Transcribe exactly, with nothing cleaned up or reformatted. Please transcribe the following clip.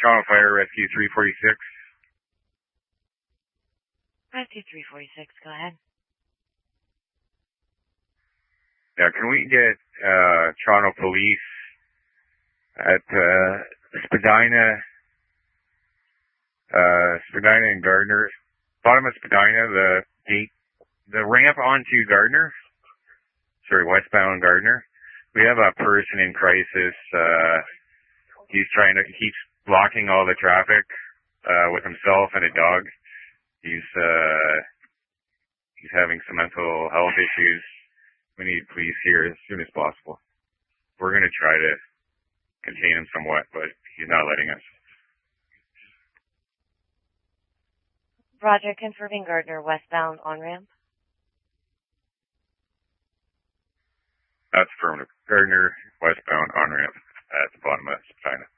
Toronto Fire Rescue three forty-six. Rescue three forty-six, go ahead. Yeah, can we get uh, Toronto Police at uh, Spadina, uh, Spadina and Gardner, bottom of Spadina, the gate, the ramp onto Gardner, sorry, westbound Gardner. We have a person in crisis. Uh, he's trying to, he keeps blocking all the traffic uh, with himself and a dog. He's uh, he's having some mental health issues. We need police here as soon as possible. We're going to try to contain him somewhat, but he's not letting us. Roger, confirming Gardner westbound on-ramp. That's affirmative. Gardner westbound on-ramp at the bottom of China.